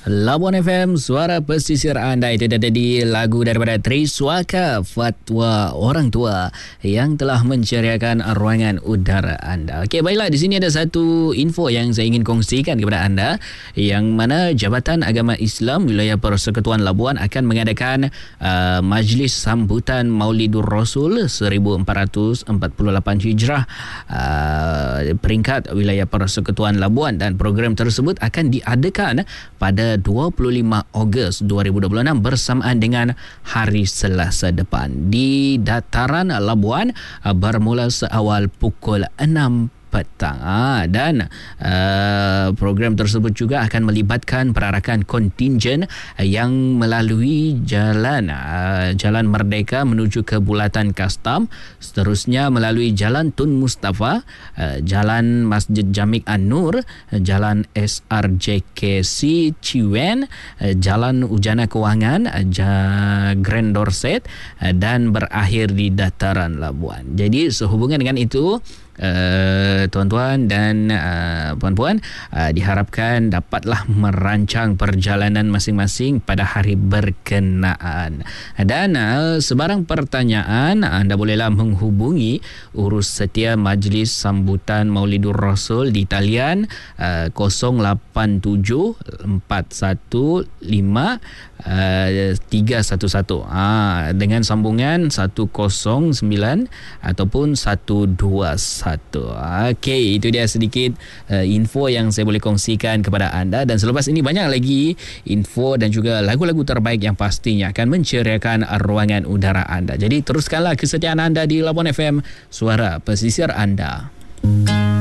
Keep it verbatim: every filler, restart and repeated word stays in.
Labuan F M, suara pesisir anda. Itu tadi lagu daripada Triswaka, Fatwa Orang Tua, yang telah menceriakan ruangan udara anda. Okey, baiklah, di sini ada satu info yang saya ingin kongsikan kepada anda, yang mana Jabatan Agama Islam Wilayah Persekutuan Labuan akan mengadakan uh, majlis sambutan Maulidur Rasul seribu empat ratus empat puluh lapan Hijrah uh, peringkat Wilayah Persekutuan Labuan, dan program tersebut akan diadakan pada dua puluh lima Ogos dua ribu dua puluh enam bersamaan dengan hari Selasa depan di dataran Labuan, bermula seawal pukul enam petang. Ah, dan uh, program tersebut juga akan melibatkan perarakan kontingen yang melalui jalan uh, Jalan Merdeka menuju ke Bulatan Kastam, seterusnya melalui Jalan Tun Mustafa, uh, Jalan Masjid Jamik An-Nur, Jalan S R J K C Ciwen, uh, Jalan Ujana Kewangan, uh, Grand Dorset, uh, dan berakhir di dataran Labuan. Jadi sehubungan dengan itu, Uh, tuan-tuan dan uh, puan-puan, uh, diharapkan dapatlah merancang perjalanan masing-masing pada hari berkenaan. Dan uh, sebarang pertanyaan, anda bolehlah menghubungi urus setia Majlis Sambutan Maulidur Rasul di talian uh, kosong lapan tujuh empat satu lima tiga satu satu, ah, dengan sambungan satu kosong sembilan ataupun satu dua satu. Okey, itu dia sedikit uh, info yang saya boleh kongsikan kepada anda, dan selepas ini banyak lagi info dan juga lagu-lagu terbaik yang pastinya akan menceriakan ruangan udara anda. Jadi teruskanlah kesetiaan anda di Labuan F M, suara pesisir anda.